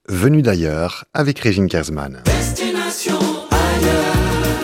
Venu d'ailleurs avec Régine Kersman. Destination ailleurs.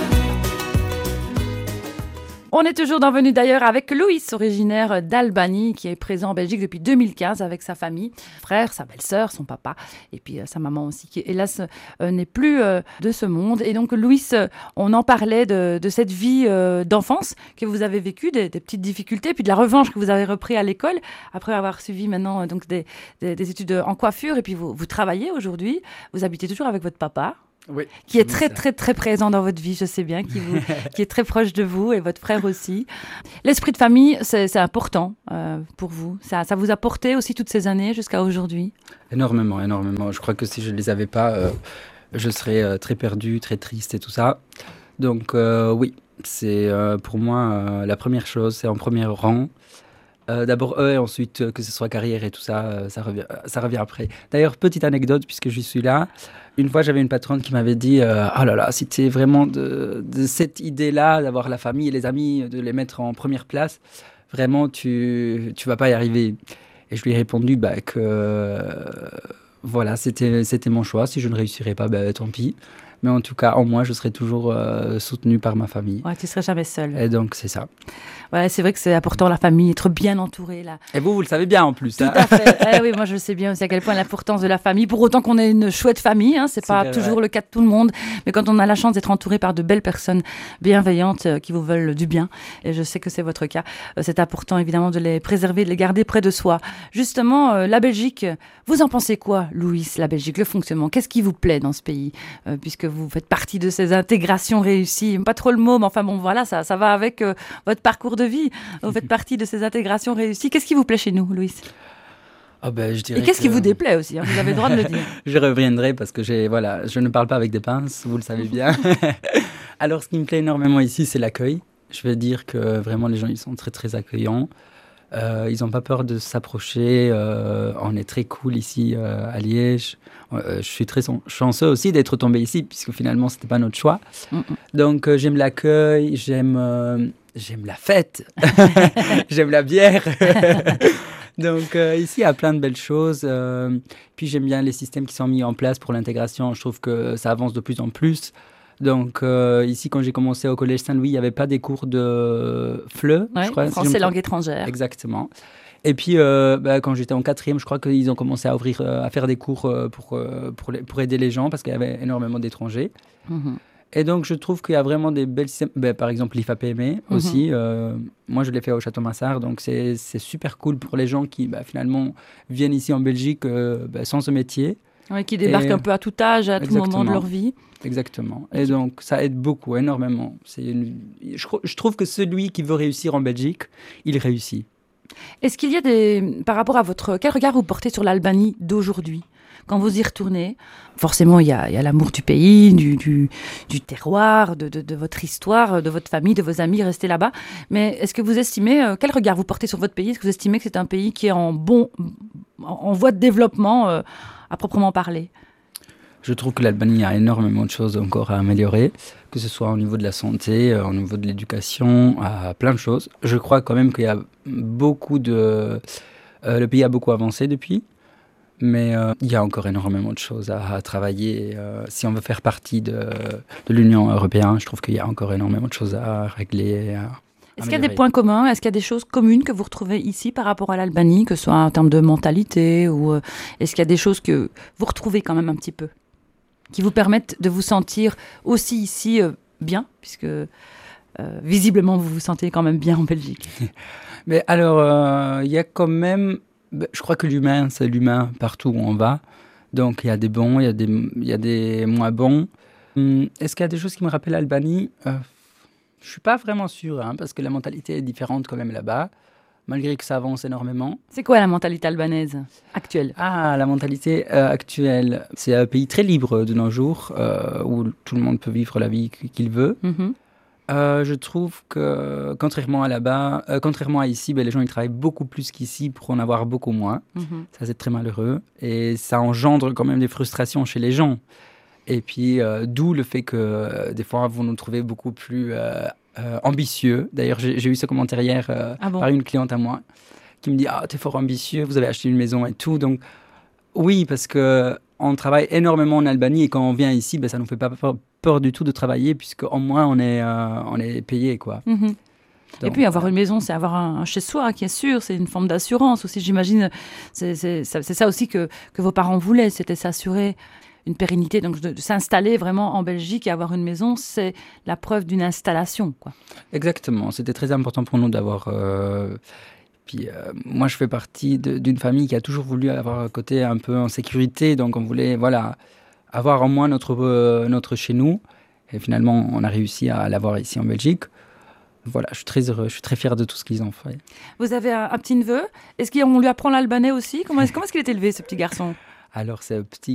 On est toujours dans Venu d'ailleurs avec Louis, originaire d'Albanie, qui est présent en Belgique depuis 2015 avec sa famille, frère, sa belle-sœur, son papa, et puis sa maman aussi, qui hélas n'est plus de ce monde. Et donc Louis, on en parlait de cette vie d'enfance que vous avez vécue, des petites difficultés, puis de la revanche que vous avez repris à l'école, après avoir suivi maintenant donc des études en coiffure, et puis vous travaillez aujourd'hui, vous habitez toujours avec votre papa. Oui, qui est très présent dans votre vie, je sais bien, qui est très proche de vous et votre frère aussi. L'esprit de famille, c'est important pour vous. Ça vous a porté aussi toutes ces années jusqu'à aujourd'hui? Énormément. Je crois que si je ne les avais pas, je serais très perdu, très triste et tout ça. Donc oui, c'est pour moi la première chose, c'est en premier rang. D'abord eux et ensuite que ce soit carrière et tout ça, ça revient après. D'ailleurs, petite anecdote puisque je suis là. Une fois, j'avais une patronne qui m'avait dit oh là là, si tu es vraiment de cette idée-là, d'avoir la famille et les amis, de les mettre en première place, vraiment, tu vas pas y arriver. Et je lui ai répondu que voilà, c'était mon choix. Si je ne réussirais pas, tant pis. Mais en tout cas, en moi, je serai toujours soutenu par ma famille. Ouais, tu ne serais jamais seul. Et donc, c'est ça. Ouais, c'est vrai que c'est important, la famille, être bien entourée. Là. Et vous le savez bien en plus. Tout à fait. Oui, moi, je sais bien aussi à quel point l'importance de la famille. Pour autant qu'on ait une chouette famille, c'est pas toujours le cas de tout le monde. Mais quand on a la chance d'être entouré par de belles personnes bienveillantes qui vous veulent du bien, et je sais que c'est votre cas, c'est important évidemment de les préserver, de les garder près de soi. Justement, la Belgique, vous en pensez quoi, Louis, la Belgique, le fonctionnement? Qu'est-ce qui vous plaît dans ce pays, puisque vous faites partie de ces intégrations réussies? Pas trop le mot, mais enfin bon, voilà, ça va avec votre parcours de vie. Vous faites partie de ces intégrations réussies. Qu'est-ce qui vous plaît chez nous, Louis? Je dirais et qu'est-ce qui vous déplaît aussi, vous avez le droit de le dire. Je reviendrai parce que je ne parle pas avec des pinces, vous le savez bien. Alors, ce qui me plaît énormément ici, c'est l'accueil. Je vais dire que vraiment, les gens, ils sont très, très accueillants. Ils n'ont pas peur de s'approcher. On est très cool ici à Liège. Je suis très chanceux aussi d'être tombé ici, puisque finalement, ce n'était pas notre choix. Donc, j'aime l'accueil, j'aime la fête, j'aime la bière. Donc, ici, il y a plein de belles choses. Puis, j'aime bien les systèmes qui sont mis en place pour l'intégration. Je trouve que ça avance de plus en plus. Donc, ici, quand j'ai commencé au Collège Saint-Louis, il n'y avait pas des cours de FLE, je crois. Français langue étrangère. Exactement. Et puis, quand j'étais en 4e, je crois qu'ils ont commencé à faire des cours pour aider les gens parce qu'il y avait énormément d'étrangers. Et donc, je trouve qu'il y a vraiment des belles systèmes. Par exemple, l'IFAPME aussi. Moi, je l'ai fait au Château-Massard. Donc, c'est super cool pour les gens qui, finalement, viennent ici en Belgique sans ce métier. Oui, qui débarquent un peu à tout âge, à tout moment de leur vie. Exactement. Et donc, ça aide beaucoup, énormément. Je trouve que celui qui veut réussir en Belgique, il réussit. Est-ce qu'il y a par rapport à quel regard vous portez sur l'Albanie d'aujourd'hui? Quand vous y retournez, forcément, il y a l'amour du pays, du terroir, de votre histoire, de votre famille, de vos amis restés là-bas. Mais est-ce que vous estimez, quel regard vous portez sur votre pays? Est-ce que vous estimez que c'est un pays qui est en voie de développement à proprement parler? Je trouve que l'Albanie a énormément de choses encore à améliorer, que ce soit au niveau de la santé, au niveau de l'éducation, plein de choses. Je crois quand même qu'il y a le pays a beaucoup avancé depuis. Mais il y a encore énormément de choses à travailler. Si on veut faire partie de l'Union européenne, je trouve qu'il y a encore énormément de choses à régler. Est-ce qu'il y a des points communs? Est-ce qu'il y a des choses communes que vous retrouvez ici par rapport à l'Albanie, que ce soit en termes de mentalité ou est-ce qu'il y a des choses que vous retrouvez quand même un petit peu, qui vous permettent de vous sentir aussi ici bien, puisque visiblement vous vous sentez quand même bien en Belgique? Mais alors, il y a quand même... Je crois que l'humain, c'est l'humain partout où on va. Donc, il y a des bons, il y a des moins bons. Est-ce qu'il y a des choses qui me rappellent l'Albanie? Je ne suis pas vraiment sûr, parce que la mentalité est différente quand même là-bas, malgré que ça avance énormément. C'est quoi la mentalité albanaise actuelle? La mentalité actuelle, c'est un pays très libre de nos jours, où tout le monde peut vivre la vie qu'il veut. Je trouve que, contrairement à ici, les gens ils travaillent beaucoup plus qu'ici pour en avoir beaucoup moins. Ça, c'est très malheureux. Et ça engendre quand même des frustrations chez les gens. Et puis, d'où le fait que, des fois, vous nous trouvez beaucoup plus ambitieux. D'ailleurs, j'ai eu ce commentaire hier par une cliente à moi qui me dit « Ah, t'es fort ambitieux, vous avez acheté une maison et tout. » Donc, oui, parce que on travaille énormément en Albanie et quand on vient ici, ça ne nous fait pas peur du tout de travailler puisqu'au moins on est payé, quoi. Mm-hmm. Et puis avoir une maison, c'est avoir un chez-soi qui est sûr, c'est une forme d'assurance aussi, j'imagine. C'est ça aussi que vos parents voulaient, c'était s'assurer une pérennité, donc de s'installer vraiment en Belgique et avoir une maison, c'est la preuve d'une installation, quoi. Exactement, c'était très important pour nous d'avoir... Puis moi, je fais partie d'une famille qui a toujours voulu avoir un côté un peu en sécurité, donc on voulait avoir au moins notre chez nous. Et finalement, on a réussi à l'avoir ici en Belgique. Voilà, je suis très heureux, je suis très fier de tout ce qu'ils ont fait. Vous avez un petit neveu. Est-ce qu'on lui apprend l'albanais aussi ? Comment est-ce qu'il est élevé, ce petit garçon ? Alors, c'est un petit